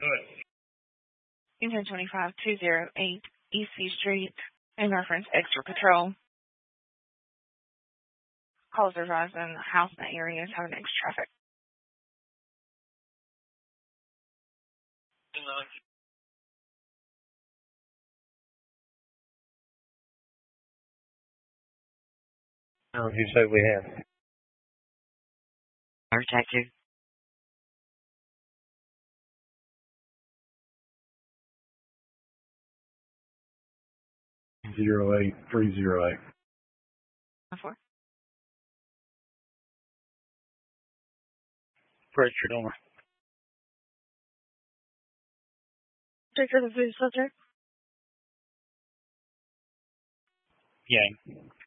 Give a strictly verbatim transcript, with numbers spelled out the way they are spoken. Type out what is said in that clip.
ten twenty-five two oh eight East C Street in reference extra patrol. Calls are advised in the house in that area is having extra traffic. How did you say we have? Detective. Zero eight three zero eight. Four. Press your door. Take care of the food subject. Yeah.